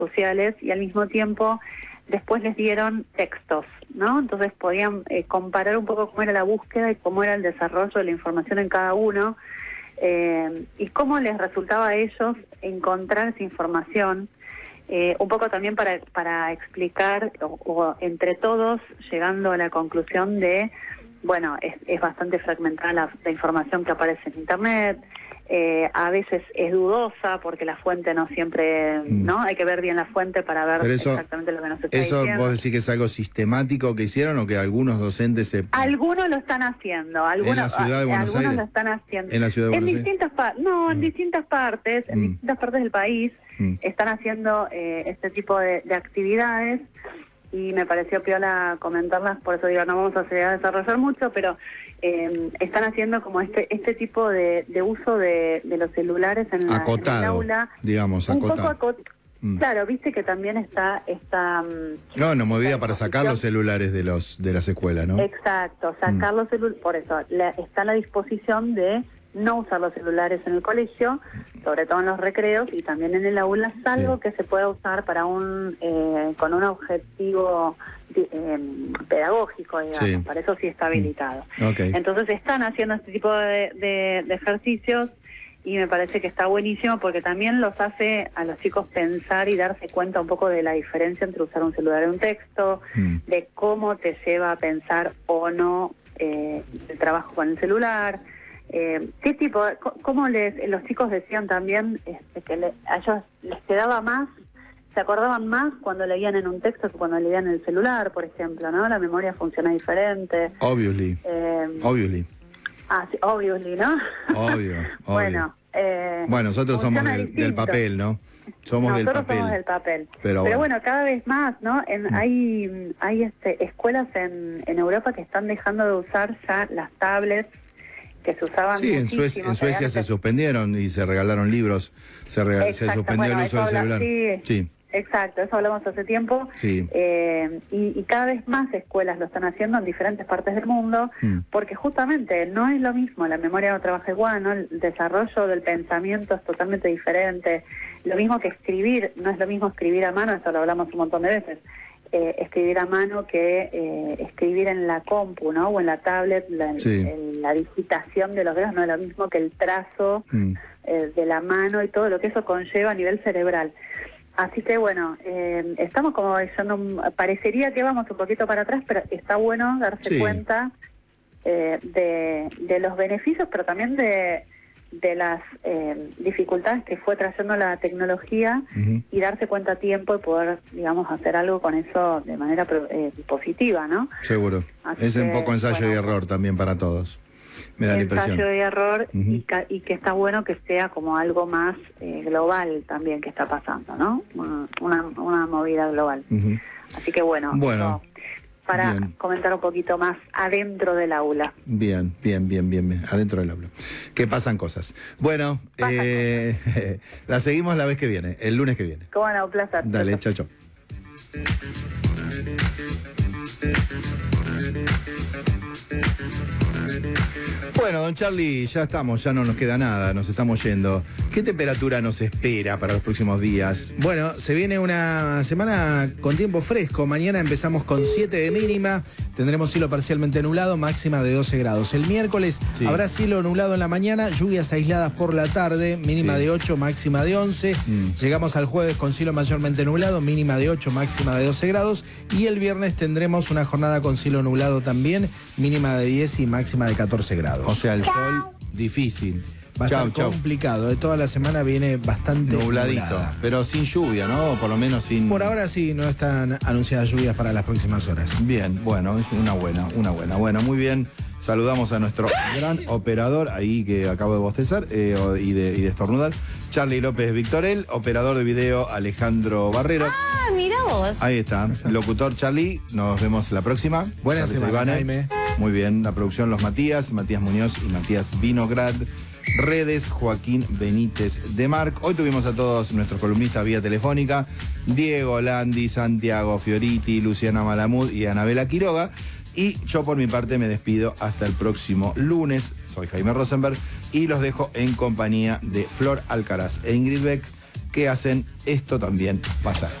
sociales y al mismo tiempo después les dieron textos, ¿no? Entonces podían comparar un poco cómo era la búsqueda y cómo era el desarrollo de la información en cada uno, y cómo les resultaba a ellos encontrar esa información, un poco también para explicar, o entre todos, llegando a la conclusión de, bueno, es bastante fragmentada la información que aparece en Internet. A veces es dudosa porque la fuente no siempre, ¿no? Hay que ver bien la fuente para ver exactamente lo que nos está diciendo. ¿Eso vos decís que es algo sistemático que hicieron o que algunos docentes se... Algunos lo están haciendo. ¿En la ciudad de Buenos Aires? Algunos lo están haciendo. ¿En la ciudad de Buenos Aires? En distintas partes, en distintas partes del país están haciendo este tipo de actividades. Y me pareció piola comentarlas, por eso digo, no vamos a desarrollar mucho, pero están haciendo como este tipo de uso de los celulares en el aula. Digamos, acotado. Claro, viste que también está no, movida para sacar los celulares de las escuelas, ¿no? Exacto, sacar los celulares, por eso está la disposición de no usar los celulares en el colegio, sobre todo en los recreos y también en el aula, salvo que se pueda usar para con un objetivo pedagógico, digamos. Para eso sí está habilitado. Entonces están haciendo este tipo de ejercicios y me parece que está buenísimo porque también los hace a los chicos pensar y darse cuenta un poco de la diferencia entre usar un celular y un texto, de cómo te lleva a pensar o no el trabajo con el celular. ¿Qué tipo? ¿Cómo los chicos decían también que a ellos les quedaba más, se acordaban más cuando leían en un texto que cuando leían en el celular, por ejemplo, ¿no? La memoria funciona diferente. Obviously. Sí, obviously, ¿no? Obvio. Bueno, nosotros somos del papel, ¿no? Nosotros somos del papel. Pero bueno, cada vez más, ¿no? Hay escuelas en Europa que están dejando de usar ya las tablets que se usaban muchísimo. En Suecia se suspendieron y se regalaron libros, se suspendió el uso del celular. Sí, exacto, eso hablamos hace tiempo. Sí. Y cada vez más escuelas lo están haciendo en diferentes partes del mundo, porque justamente no es lo mismo, la memoria no trabaja igual, ¿no? El desarrollo del pensamiento es totalmente diferente. Lo mismo que escribir, no es lo mismo escribir a mano, esto lo hablamos un montón de veces. Escribir a mano que escribir en la compu, ¿no? O en la tablet, la digitación de los dedos no es lo mismo que el trazo de la mano y todo lo que eso conlleva a nivel cerebral. Así que bueno, estamos como parecería que vamos un poquito para atrás, pero está bueno darse cuenta de los beneficios, pero también de las dificultades que fue trayendo la tecnología y darse cuenta a tiempo y poder, digamos, hacer algo con eso de manera positiva, ¿no? Seguro. Es un poco ensayo y error también para todos. Me da la impresión. Ensayo y error y que está bueno que sea como algo más global también que está pasando, ¿no? Una movida global. Así que bueno. Para comentar un poquito más adentro del aula. Bien. Adentro del aula. Que pasan cosas. Bueno, la seguimos la vez que viene, el lunes que viene. Bueno, un placer. Dale, chao. Bueno, don Charlie, ya estamos, ya no nos queda nada, nos estamos yendo. ¿Qué temperatura nos espera para los próximos días? Bueno, se viene una semana con tiempo fresco. Mañana empezamos con 7 de mínima, tendremos cielo parcialmente nublado, máxima de 12 grados. El miércoles habrá cielo nublado en la mañana, lluvias aisladas por la tarde, mínima de 8, máxima de 11. Llegamos al jueves con cielo mayormente nublado, mínima de 8, máxima de 12 grados. Y el viernes tendremos una jornada con cielo nublado también, mínima de 10 y máxima de 14 grados. O sea, el sol difícil. Va a estar complicado. De toda la semana viene bastante nubladito, nublada. Pero sin lluvia, ¿no? Por lo menos sin... Por ahora sí, no están anunciadas lluvias para las próximas horas. Bien, bueno, es una buena. Bueno, muy bien. Saludamos a nuestro gran operador, ahí que acabo de bostezar y de estornudar, Charlie López Victorel, operador de video Alejandro Barrero. Ah, mira vos. Ahí está, locutor Charlie, nos vemos la próxima. Buena semana, Jaime. Muy bien, la producción Los Matías Muñoz y Matías Vinograd. Redes, Joaquín Benítez de Marc. Hoy tuvimos a todos nuestros columnistas vía telefónica, Diego Landi, Santiago Fioriti, Luciana Malamud y Anabela Quiroga. Y yo por mi parte me despido hasta el próximo lunes. Soy Jaime Rosenberg y los dejo en compañía de Flor Alcaraz e Ingrid Beck que hacen esto también pasar.